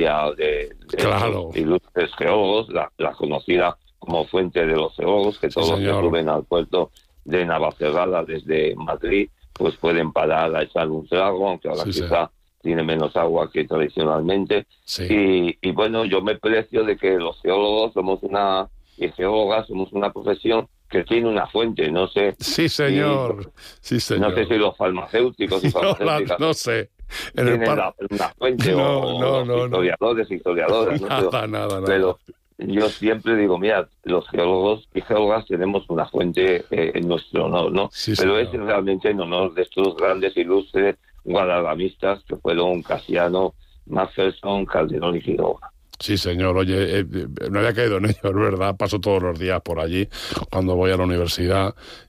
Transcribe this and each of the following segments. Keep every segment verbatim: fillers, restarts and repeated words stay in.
herencia de, de claro. los ilustres geólogos, la, la conocida como fuente de los geólogos, que Sí, todos los que señor. suben al puerto de Navacerrada desde Madrid, pues pueden parar a echar un trago, aunque ahora Sí, sí. quizá tiene menos agua que tradicionalmente. Sí. Y, y bueno, yo me precio de que los geólogos somos una, y geólogas somos una profesión que tiene una fuente, no sé. Sí, señor. Sí, señor. No sé si los farmacéuticos y no, la, farmacéuticas no sé. En el tienen par... la, una fuente no, o, o no, los no, historiadores y historiadoras, ¿no? nada, Pero, nada, nada. pero yo siempre digo, mira, los geólogos y geólogas tenemos una fuente eh, en nuestro honor, ¿no? Sí, pero señor. es realmente en honor de estos grandes ilustres guadalamistas que fueron Casiano, Macpherson, Calderón y Quiroga. Sí, señor. Oye, eh, no había caído en ello, es verdad. Paso todos los días por allí cuando voy a la universidad.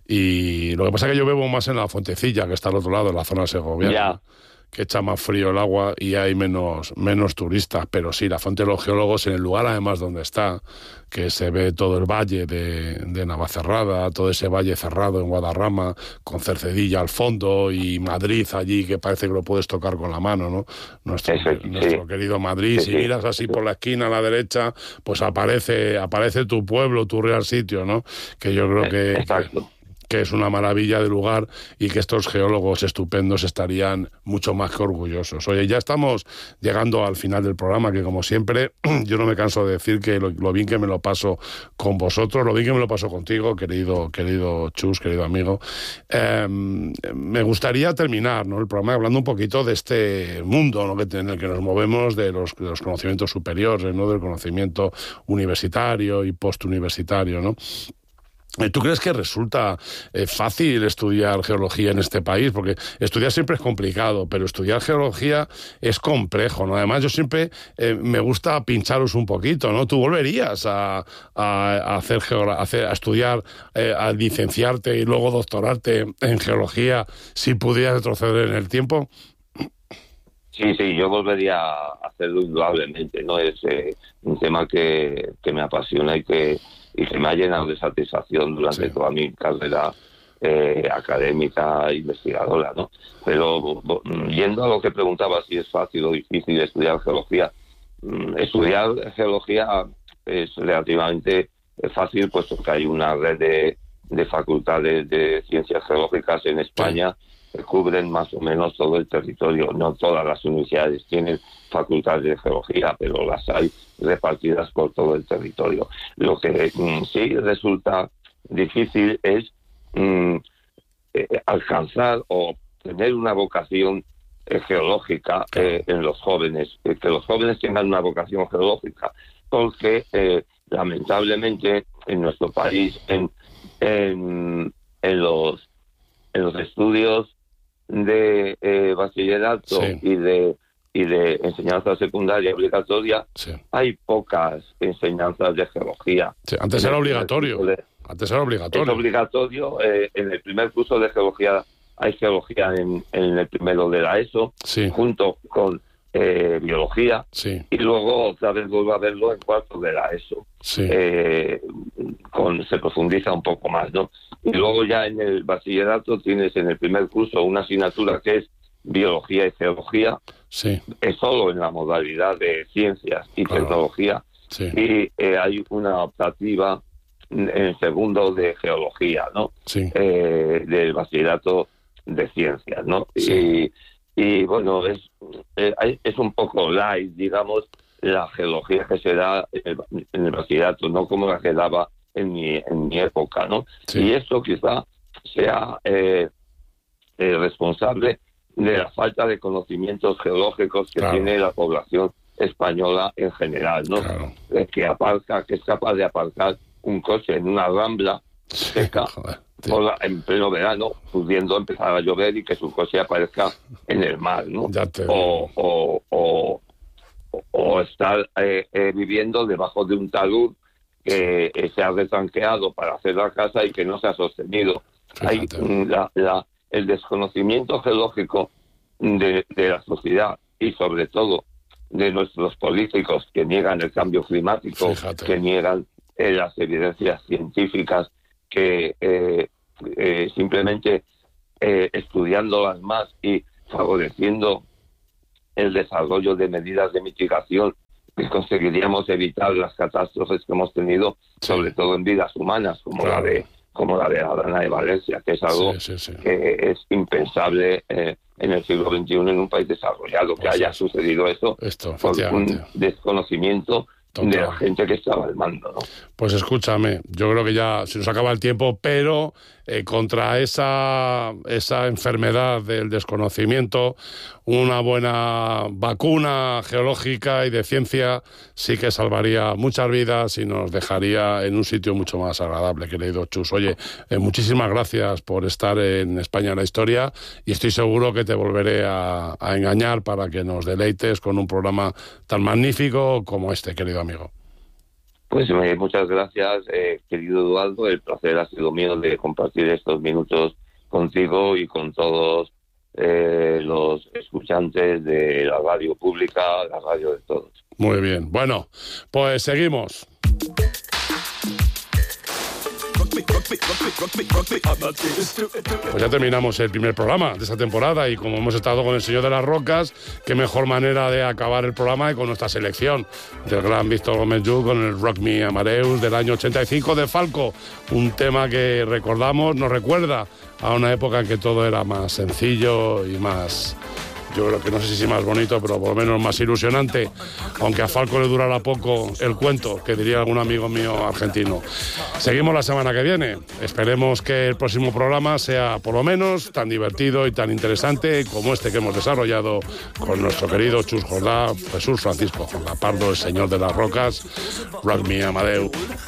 Y lo que pasa es que yo bebo más en la Fuentecilla, que está al otro lado, en la zona segoviana. Ya. Que echa más frío el agua y hay menos, menos turistas. Pero sí, la fuente de los geólogos, en el lugar además donde está, que se ve todo el valle de, de Navacerrada, todo ese valle cerrado en Guadarrama, con Cercedilla al fondo y Madrid allí, que parece que lo puedes tocar con la mano, ¿no? Nuestro, Eso, sí. nuestro querido Madrid, Sí, si sí. miras así por la esquina a la derecha, pues aparece, aparece tu pueblo, tu real sitio, ¿no? Que yo creo que... Exacto. que que es una maravilla de lugar y que estos geólogos estupendos estarían mucho más que orgullosos. Oye, ya estamos llegando al final del programa, que como siempre, yo no me canso de decir que lo, lo bien que me lo paso con vosotros, lo bien que me lo paso contigo, querido, querido Chus, querido amigo. Eh, me gustaría terminar, ¿no?, el programa hablando un poquito de este mundo, ¿no?, que, en el que nos movemos, de los, de los conocimientos superiores, ¿no?, del conocimiento universitario y postuniversitario, ¿no? ¿Tú crees que resulta eh, fácil estudiar geología en este país? Porque estudiar siempre es complicado, pero estudiar geología es complejo, ¿no? Además, yo siempre eh, me gusta pincharos un poquito, ¿no? ¿Tú volverías a, a, a hacer geolo- a, hacer, a estudiar, eh, a licenciarte y luego doctorarte en geología si pudieras retroceder en el tiempo? Sí, sí, yo volvería a hacerlo indudablemente, ¿no? Es eh, un tema que, que me apasiona y que, y que me ha llenado de satisfacción durante Sí. toda mi carrera eh, académica, investigadora, ¿no? Pero yendo a lo que preguntaba, si es fácil o difícil estudiar geología, estudiar geología es relativamente fácil, puesto que hay una red de, de facultades de ciencias geológicas en España. Sí. Que cubren más o menos todo el territorio. No todas las universidades tienen facultades de geología, pero las hay repartidas por todo el territorio. Lo que mm, sí resulta difícil es mm, eh, alcanzar o tener una vocación eh, geológica eh, en los jóvenes, eh, que los jóvenes tengan una vocación geológica, porque eh, lamentablemente en nuestro país, en, en, en los en los estudios de eh, bachillerato sí. y de y de enseñanza secundaria obligatoria, sí. hay pocas enseñanzas de geología. Sí, antes era obligatorio. De, antes era obligatorio. Es obligatorio. Eh, en el primer curso de geología hay geología en, en el primero de la ESO, sí. junto con eh, biología, sí. y luego otra vez vuelvo a verlo en cuarto de la ESO. Sí. Eh, con, se profundiza un poco más, ¿no? Y luego ya en el bachillerato tienes en el primer curso una asignatura que es biología y geología, sí. es solo en la modalidad de ciencias y claro. tecnología, sí. y eh, hay una optativa en el segundo de geología, ¿no? Sí. Eh, del bachillerato de ciencias, ¿no? Sí. Y, y bueno, es, es un poco light, digamos, la geología que se da en el, en el bachillerato, no como la que daba en mi, en mi época, ¿no? Sí. Y esto quizá sea eh, eh, responsable de la falta de conocimientos geológicos que claro. tiene la población española en general, ¿no? Claro. Eh, que aparca, que es capaz de aparcar un coche en una rambla seca sí. en pleno verano, pudiendo empezar a llover y que su coche aparezca en el mar, ¿no? Ya te... o, o, o o estar eh, eh, viviendo debajo de un talud que eh, se ha retranqueado para hacer la casa y que no se ha sostenido. Fíjate. Hay la, la, el desconocimiento geológico de, de la sociedad y sobre todo de nuestros políticos que niegan el cambio climático, Fíjate. que niegan eh, las evidencias científicas, que eh, eh, simplemente eh, estudiándolas más y favoreciendo el desarrollo de medidas de mitigación que conseguiríamos evitar las catástrofes que hemos tenido, sí. sobre todo en vidas humanas, como claro. la de como la de Adana de Valencia, que es algo sí, sí, sí. que es impensable eh, en el siglo veintiuno en un país desarrollado, que pues haya es. sucedido eso Esto, por un desconocimiento Total. de la gente que estaba al mando, ¿no? Pues escúchame, yo creo que ya se nos acaba el tiempo, pero eh, contra esa, esa enfermedad del desconocimiento, una buena vacuna geológica y de ciencia sí que salvaría muchas vidas y nos dejaría en un sitio mucho más agradable, querido Chus. Oye, eh, muchísimas gracias por estar en España en la Historia y estoy seguro que te volveré a, a engañar para que nos deleites con un programa tan magnífico como este, querido amigo. Pues eh, muchas gracias, eh, querido Eduardo. El placer ha sido mío de compartir estos minutos contigo y con todos eh, los escuchantes de la radio pública, la radio de todos. Muy bien. Bueno, pues seguimos. Pues ya terminamos el primer programa de esta temporada y como hemos estado con el Señor de las Rocas, qué mejor manera de acabar el programa que con nuestra selección del gran Víctor Gómez Llull con el Rock Me Amadeus del año ochenta y cinco de Falco, un tema que recordamos, nos recuerda a una época en que todo era más sencillo y más... Yo creo que no sé si más bonito, pero por lo menos más ilusionante, aunque a Falco le durara poco el cuento, que diría algún amigo mío argentino. Seguimos la semana que viene. Esperemos que el próximo programa sea por lo menos tan divertido y tan interesante como este que hemos desarrollado con nuestro querido Chus Jordá, Jesús Francisco Jordá Pardo, el Señor de las Rocas, Rock Me Amadeus.